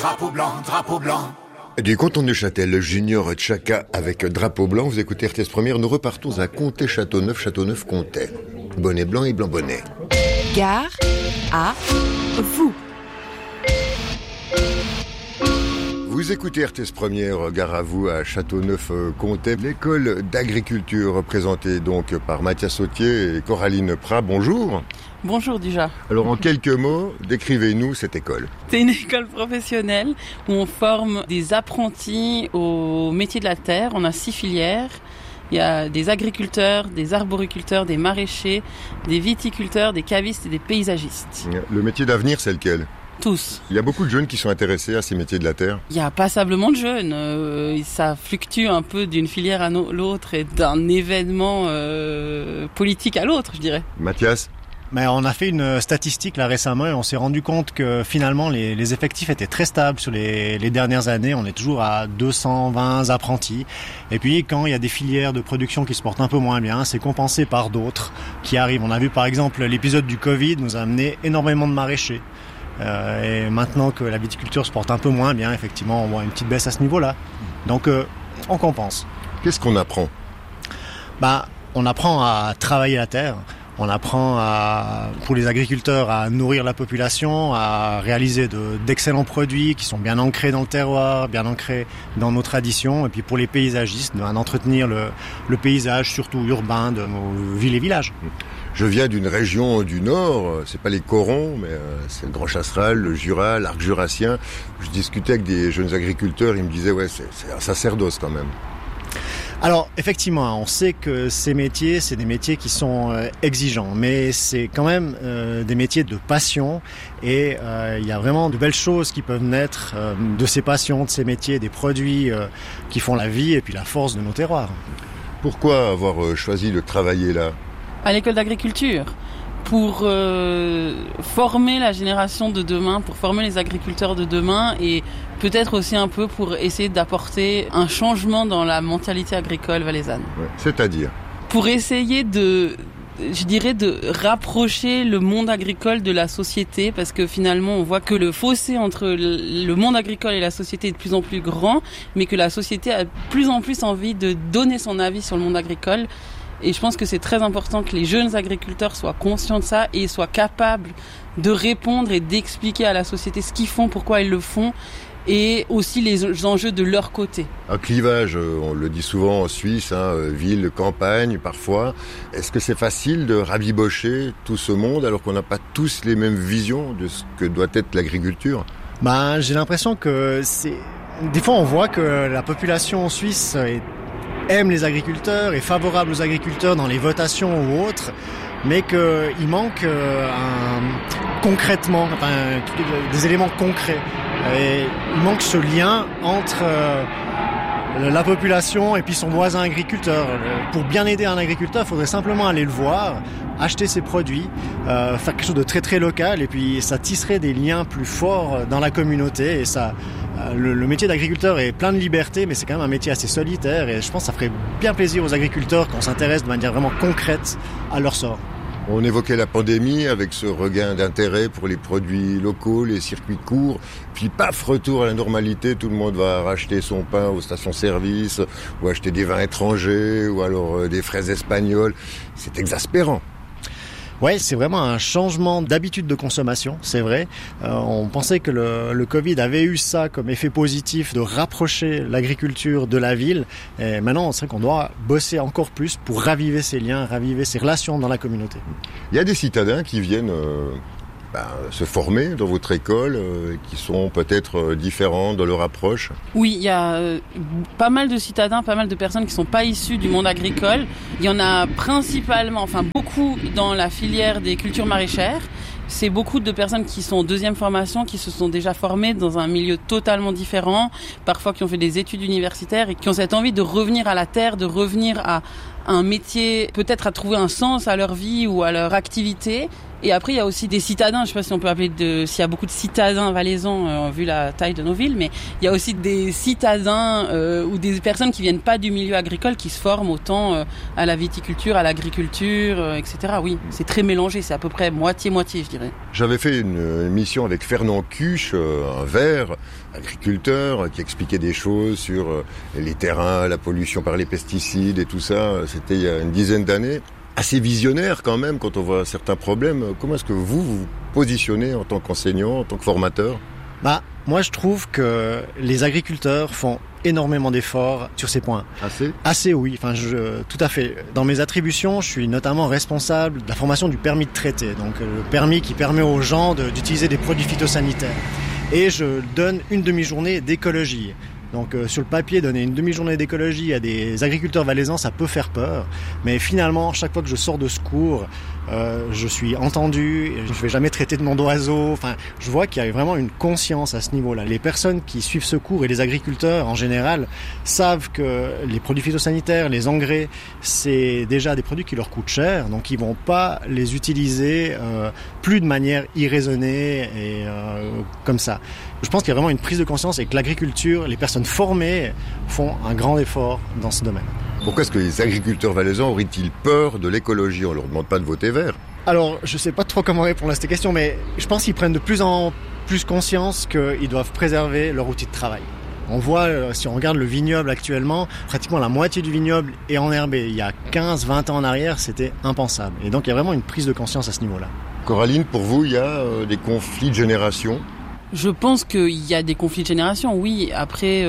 drapeau blanc, drapeau blanc. Du canton de Châtel, le Junior Tchaka avec drapeau blanc. Vous écoutez RTS Première, nous repartons à Comté-Châteauneuf, Châteauneuf-Comté. Bonnet blanc et blanc bonnet. Gare à vous. Vous écoutez RTS Première, gare à vous à Châteauneuf-Comté. L'école d'agriculture représentée donc par Mathias Sautier et Coraline Prat. Bonjour. Bonjour déjà. Alors en quelques mots, décrivez-nous cette école. C'est une école professionnelle où on forme des apprentis au métier de la terre. On a 6 filières. Il y a des agriculteurs, des arboriculteurs, des maraîchers, des viticulteurs, des cavistes et des paysagistes. Le métier d'avenir, c'est lequel ? Tous. Il y a beaucoup de jeunes qui sont intéressés à ces métiers de la terre. Il n'y a passablement de jeunes. Ça fluctue un peu d'une filière à l'autre et d'un événement politique à l'autre, je dirais. Mathias ? Mais on a fait une statistique là récemment et on s'est rendu compte que finalement les effectifs étaient très stables sur les dernières années. On est toujours à 220 apprentis. Et puis quand il y a des filières de production qui se portent un peu moins bien, c'est compensé par d'autres qui arrivent. On a vu par exemple l'épisode du Covid nous a amené énormément de maraîchers. Et maintenant que la viticulture se porte un peu moins bien, effectivement on voit une petite baisse à ce niveau-là. Donc on compense. Qu'est-ce qu'on apprend ? On apprend à travailler la terre. On apprend pour les agriculteurs à nourrir la population, à réaliser d'excellents produits qui sont bien ancrés dans le terroir, bien ancrés dans nos traditions. Et puis pour les paysagistes, d'entretenir le paysage, surtout urbain, de nos villes et villages. Je viens d'une région du Nord, c'est pas les Corons, mais c'est le Grand Chasseral, le Jura, l'arc jurassien. Je discutais avec des jeunes agriculteurs, ils me disaient ouais, c'est un sacerdoce quand même. Alors effectivement, on sait que ces métiers, c'est des métiers qui sont exigeants, mais c'est quand même des métiers de passion et il y a vraiment de belles choses qui peuvent naître de ces passions, de ces métiers, des produits qui font la vie et puis la force de nos terroirs. Pourquoi avoir choisi de travailler là ? À l'école d'agriculture, pour former la génération de demain, pour former les agriculteurs de demain et peut-être aussi un peu pour essayer d'apporter un changement dans la mentalité agricole valaisanne. Ouais, c'est-à-dire ? Pour essayer de rapprocher le monde agricole de la société, parce que finalement on voit que le fossé entre le monde agricole et la société est de plus en plus grand, mais que la société a de plus en plus envie de donner son avis sur le monde agricole. Et je pense que c'est très important que les jeunes agriculteurs soient conscients de ça et soient capables de répondre et d'expliquer à la société ce qu'ils font, pourquoi ils le font et aussi les enjeux de leur côté. Un clivage, on le dit souvent en Suisse, ville, campagne parfois. Est-ce que c'est facile de rabibocher tout ce monde alors qu'on n'a pas tous les mêmes visions de ce que doit être l'agriculture ? J'ai l'impression que des fois on voit que la population suisse aime les agriculteurs, est favorable aux agriculteurs dans les votations ou autres, mais qu'il manque concrètement, des éléments concrets. Et il manque ce lien entre la population et puis son voisin agriculteur. Pour bien aider un agriculteur, il faudrait simplement aller le voir, acheter ses produits, faire quelque chose de très très local et puis ça tisserait des liens plus forts dans la communauté et ça... Le métier d'agriculteur est plein de liberté, mais c'est quand même un métier assez solitaire et je pense que ça ferait bien plaisir aux agriculteurs qu'on s'intéresse de manière vraiment concrète à leur sort. On évoquait la pandémie avec ce regain d'intérêt pour les produits locaux, les circuits courts, puis paf, retour à la normalité, tout le monde va racheter son pain aux stations-service ou acheter des vins étrangers ou alors des fraises espagnoles. C'est exaspérant. Ouais, c'est vraiment un changement d'habitude de consommation, c'est vrai. On pensait que le Covid avait eu ça comme effet positif de rapprocher l'agriculture de la ville. Et maintenant, c'est vrai qu'on doit bosser encore plus pour raviver ces liens, raviver ces relations dans la communauté. Il y a des citadins qui viennent se former dans votre école, qui sont peut-être différents dans leur approche. Oui, il y a pas mal de citadins, pas mal de personnes qui sont pas issues du monde agricole. Il y en a principalement, beaucoup dans la filière des cultures maraîchères. C'est beaucoup de personnes qui sont en deuxième formation, qui se sont déjà formées dans un milieu totalement différent, parfois qui ont fait des études universitaires et qui ont cette envie de revenir à la terre, de revenir à un métier, peut-être à trouver un sens à leur vie ou à leur activité. Et après, il y a aussi des citadins, je sais pas si on peut appeler s'il y a beaucoup de citadins valaisans, vu la taille de nos villes, mais il y a aussi des citadins ou des personnes qui viennent pas du milieu agricole qui se forment autant à la viticulture, à l'agriculture, etc. Oui, c'est très mélangé, c'est à peu près moitié-moitié, je dirais. J'avais fait une émission avec Fernand Cuche, un Vert, agriculteur, qui expliquait des choses sur les terrains, la pollution par les pesticides et tout ça. C'était il y a une dizaine d'années. Assez visionnaire quand même quand on voit certains problèmes. Comment est-ce que vous vous positionnez en tant qu'enseignant, en tant que formateur ? Moi je trouve que les agriculteurs font énormément d'efforts sur ces points. Assez, oui. Tout à fait. Dans mes attributions, je suis notamment responsable de la formation du permis de traiter. Donc le permis qui permet aux gens d'utiliser des produits phytosanitaires. Et je donne une demi-journée d'écologie. Donc sur le papier, donner une demi-journée d'écologie à des agriculteurs valaisans, ça peut faire peur. Mais finalement, chaque fois que je sors de ce cours, je suis entendu, je ne vais jamais traiter de nom d'oiseau. Enfin, je vois qu'il y a vraiment une conscience à ce niveau-là. Les personnes qui suivent ce cours et les agriculteurs en général savent que les produits phytosanitaires, les engrais, c'est déjà des produits qui leur coûtent cher. Donc ils vont pas les utiliser plus de manière irraisonnée et comme ça. Je pense qu'il y a vraiment une prise de conscience et que l'agriculture, les personnes formées font un grand effort dans ce domaine. Pourquoi est-ce que les agriculteurs valaisans auraient-ils peur de l'écologie ? On leur demande pas de voter vert. Alors, je sais pas trop comment répondre à cette question, mais je pense qu'ils prennent de plus en plus conscience qu'ils doivent préserver leur outil de travail. On voit, si on regarde le vignoble actuellement, pratiquement la moitié du vignoble est enherbé. Il y a 15-20 ans en arrière, c'était impensable. Et donc, il y a vraiment une prise de conscience à ce niveau-là. Coraline, pour vous, il y a des conflits de génération ? Je pense qu'il y a des conflits de génération, oui. Après,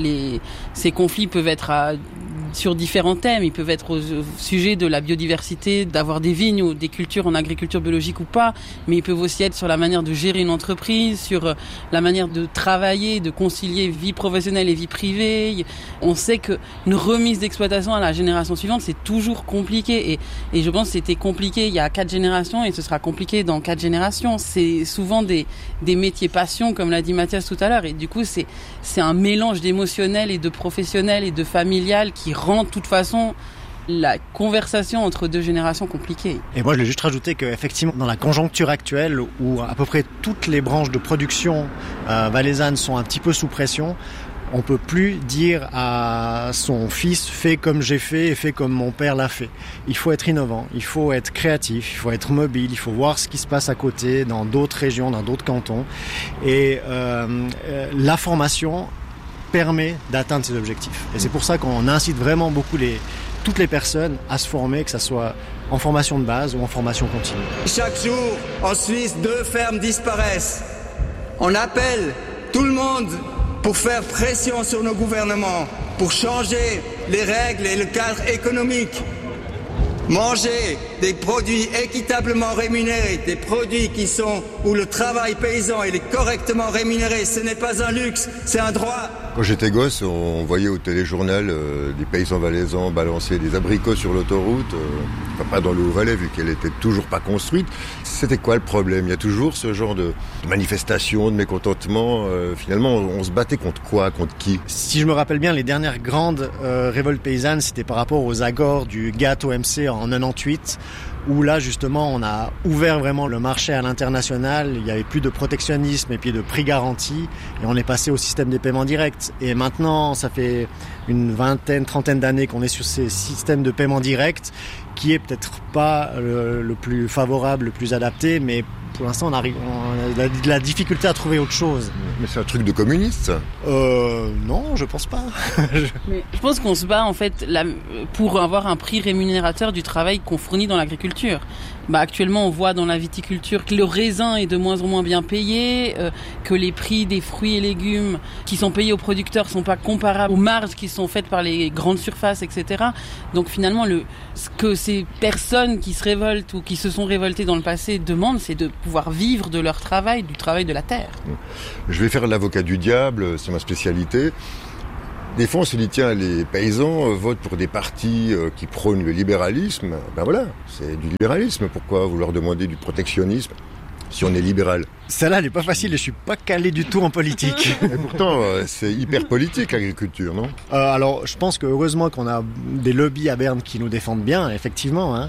ces conflits peuvent être sur différents thèmes. Ils peuvent être au sujet de la biodiversité, d'avoir des vignes ou des cultures en agriculture biologique ou pas. Mais ils peuvent aussi être sur la manière de gérer une entreprise, sur la manière de travailler, de concilier vie professionnelle et vie privée. On sait qu'une remise d'exploitation à la génération suivante, c'est toujours compliqué. Et je pense que c'était compliqué il y a 4 générations et ce sera compliqué dans 4 générations. C'est souvent des métiers passion, comme l'a dit Mathias tout à l'heure. Et du coup, c'est un mélange d'émotionnel et de professionnel et de familial qui rend de toute façon la conversation entre 2 générations compliquée. Et moi, je voulais juste rajouter qu'effectivement, dans la conjoncture actuelle, où à peu près toutes les branches de production valaisannes sont un petit peu sous pression, on peut plus dire à son fils « fais comme j'ai fait et fais comme mon père l'a fait ». Il faut être innovant, il faut être créatif, il faut être mobile, il faut voir ce qui se passe à côté, dans d'autres régions, dans d'autres cantons. Et la formation permet d'atteindre ces objectifs. Et c'est pour ça qu'on incite vraiment beaucoup toutes les personnes à se former, que ce soit en formation de base ou en formation continue. Chaque jour, en Suisse, 2 fermes disparaissent. On appelle tout le monde pour faire pression sur nos gouvernements, pour changer les règles et le cadre économique. Manger des produits équitablement rémunérés, des produits où le travail paysan est correctement rémunéré, ce n'est pas un luxe, c'est un droit. Quand j'étais gosse, on voyait au téléjournal des paysans valaisans balancer des abricots sur l'autoroute, pas dans le Haut-Valais vu qu'elle était toujours pas construite. C'était quoi le problème ? Il y a toujours ce genre de manifestations, de mécontentement. Finalement, on se battait contre quoi ? Contre qui ? Si je me rappelle bien, les dernières grandes révoltes paysannes, c'était par rapport aux accords du GATT OMC en 98, où là justement on a ouvert vraiment le marché à l'international, il y avait plus de protectionnisme et puis de prix garantis et on est passé au système des paiements directs. Et maintenant ça fait une trentaine d'années qu'on est sur ces systèmes de paiement direct qui est peut-être pas le plus favorable, le plus adapté, mais pour l'instant on a de la difficulté à trouver autre chose. Mais c'est un truc de communiste ça ? Non, je pense pas. Mais je pense qu'on se bat en fait pour avoir un prix rémunérateur du travail qu'on fournit dans l'agriculture. Actuellement, on voit dans la viticulture que le raisin est de moins en moins bien payé, que les prix des fruits et légumes qui sont payés aux producteurs sont pas comparables aux marges qui sont faites par les grandes surfaces, etc. Donc finalement, ce que ces personnes qui se révoltent ou qui se sont révoltées dans le passé demandent, c'est de pouvoir vivre de leur travail, du travail de la terre. Je vais faire l'avocat du diable, c'est ma spécialité. Des fois, on se dit, tiens, les paysans votent pour des partis qui prônent le libéralisme. Ben voilà, c'est du libéralisme. Pourquoi vous leur demandez du protectionnisme si on est libéral ? Celle-là, elle n'est pas facile et je suis pas calé du tout en politique. Et pourtant, c'est hyper politique l'agriculture, non ? Alors, je pense que heureusement qu'on a des lobbies à Berne qui nous défendent bien, effectivement.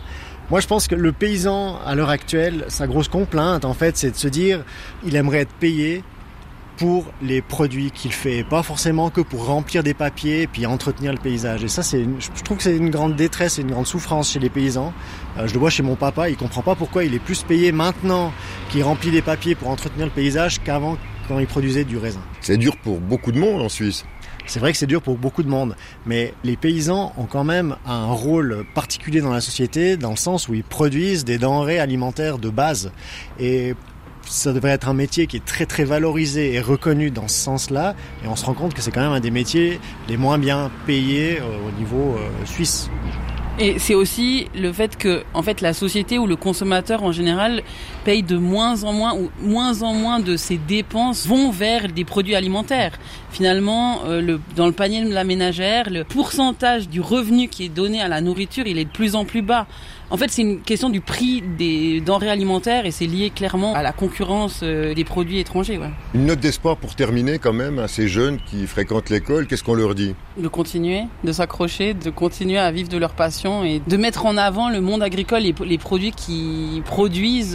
Moi, je pense que le paysan, à l'heure actuelle, sa grosse complainte, en fait, c'est de se dire, il aimerait être payé pour les produits qu'il fait, et pas forcément que pour remplir des papiers et puis entretenir le paysage. Et ça, je trouve que c'est une grande détresse et une grande souffrance chez les paysans. Je le vois chez mon papa, il comprend pas pourquoi il est plus payé maintenant qu'il remplit des papiers pour entretenir le paysage qu'avant, quand il produisait du raisin. C'est dur pour beaucoup de monde en Suisse. C'est vrai que c'est dur pour beaucoup de monde, mais les paysans ont quand même un rôle particulier dans la société, dans le sens où ils produisent des denrées alimentaires de base. Et ça devrait être un métier qui est très très valorisé et reconnu dans ce sens-là, et on se rend compte que c'est quand même un des métiers les moins bien payés au niveau suisse. Et c'est aussi le fait que, en fait, la société ou le consommateur en général paye de moins en moins de ses dépenses vont vers des produits alimentaires. Finalement, dans le panier de la ménagère, le pourcentage du revenu qui est donné à la nourriture, il est de plus en plus bas. En fait, c'est une question du prix des denrées alimentaires et c'est lié clairement à la concurrence des produits étrangers. Ouais. Une note d'espoir pour terminer quand même à ces jeunes qui fréquentent l'école, qu'est-ce qu'on leur dit ? De continuer, de s'accrocher, de continuer à vivre de leur passion et de mettre en avant le monde agricole et les produits qui produisent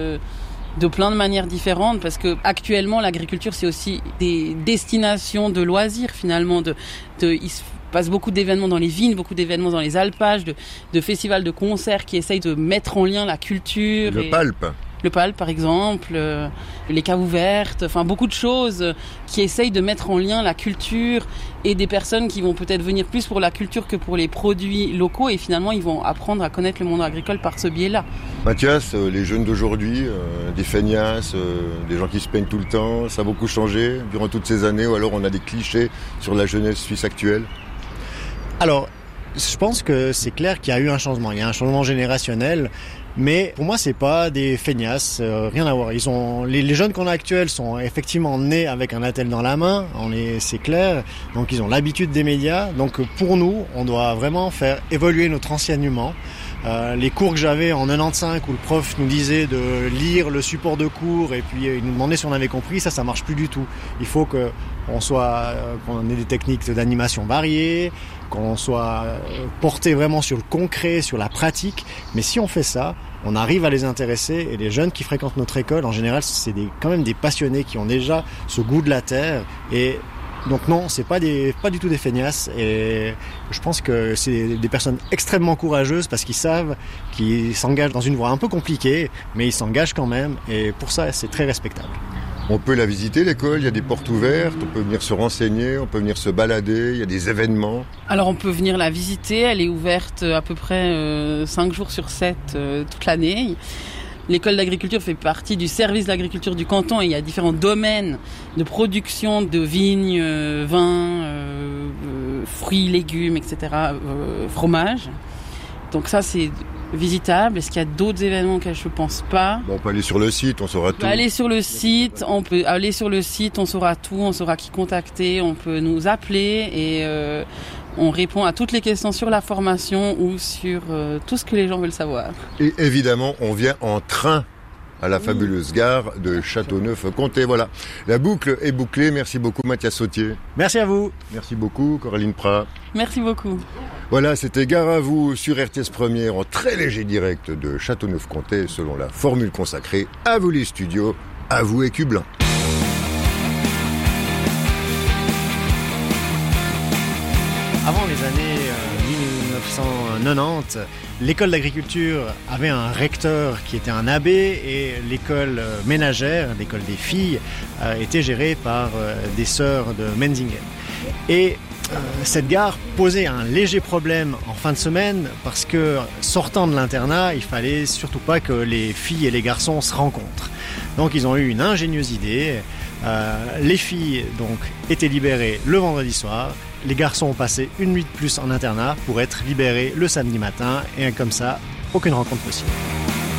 de plein de manières différentes, parce que actuellement l'agriculture c'est aussi des destinations de loisirs finalement. Il se passe beaucoup d'événements dans les vignes, beaucoup d'événements dans les alpages, de festivals, de concerts qui essayent de mettre en lien la culture. Le Palpe. Le Palpe par exemple, les caves ouvertes, enfin beaucoup de choses qui essayent de mettre en lien la culture et des personnes qui vont peut-être venir plus pour la culture que pour les produits locaux, et finalement ils vont apprendre à connaître le monde agricole par ce biais-là. Mathias, les jeunes d'aujourd'hui, des feignasses, des gens qui se peignent tout le temps, ça a beaucoup changé durant toutes ces années, ou alors on a des clichés sur la jeunesse suisse actuelle ? Alors, je pense que c'est clair qu'il y a eu un changement. Il y a un changement générationnel. Mais pour moi, c'est pas des feignasses, rien à voir. Les jeunes qu'on a actuels sont effectivement nés avec un attel dans la main, c'est clair. Donc ils ont l'habitude des médias. Donc pour nous, on doit vraiment faire évoluer notre enseignement. Les cours que j'avais en 95 où le prof nous disait de lire le support de cours et puis il nous demandait si on avait compris, ça marche plus du tout. Il faut qu'on ait des techniques d'animation variées, qu'on soit porté vraiment sur le concret, sur la pratique. Mais si on fait ça, on arrive à les intéresser, et les jeunes qui fréquentent notre école, en général, c'est quand même des passionnés qui ont déjà ce goût de la terre. Et donc non, c'est pas du tout des feignasses, et je pense que c'est des personnes extrêmement courageuses parce qu'ils savent qu'ils s'engagent dans une voie un peu compliquée, mais ils s'engagent quand même, et pour ça, c'est très respectable. On peut la visiter, l'école, il y a des portes ouvertes, on peut venir se renseigner, on peut venir se balader, il y a des événements. Alors on peut venir la visiter, elle est ouverte à peu près 5 jours sur 7 toute l'année. L'école d'agriculture fait partie du service de l'agriculture du canton, et il y a différents domaines de production de vignes, vins, fruits, légumes, etc., fromage. Donc ça c'est visitable. Est-ce qu'il y a d'autres événements auxquels je ne pense pas ? On peut aller sur le site, on saura tout. On peut aller sur le site, on saura tout, on saura qui contacter, on peut nous appeler et on répond à toutes les questions sur la formation ou sur tout ce que les gens veulent savoir. Et évidemment, on vient en train à la fabuleuse gare de Châteauneuf-Comté. Voilà, la boucle est bouclée. Merci beaucoup Mathias Sautier. Merci à vous. Merci beaucoup Coraline Prat. Merci beaucoup. Voilà, c'était Gare à vous sur RTS Première en très léger direct de Châteauneuf-Comté selon la formule consacrée. À vous les studios, à vous et Cublin. Avant les années 1990, l'école d'agriculture avait un recteur qui était un abbé, et l'école ménagère, l'école des filles, était gérée par des sœurs de Menzingen. Et cette gare posait un léger problème en fin de semaine parce que, sortant de l'internat, il fallait surtout pas que les filles et les garçons se rencontrent. Donc ils ont eu une ingénieuse idée. Les filles donc étaient libérées le vendredi soir. Les garçons ont passé une nuit de plus en internat pour être libérés le samedi matin, et comme ça, aucune rencontre possible.